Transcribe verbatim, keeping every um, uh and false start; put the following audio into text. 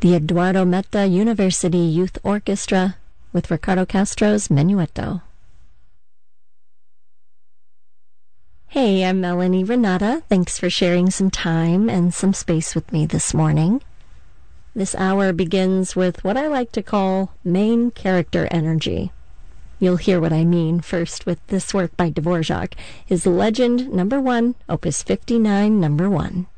the Eduardo Metta University Youth Orchestra with Ricardo Castro's Menuetto. Hey, I'm Melanie Renata. Thanks for sharing some time and some space with me this morning. This hour begins with what I like to call main character energy. You'll hear what I mean first with this work by Dvorak, his Legend number one, Opus fifty-nine, number one.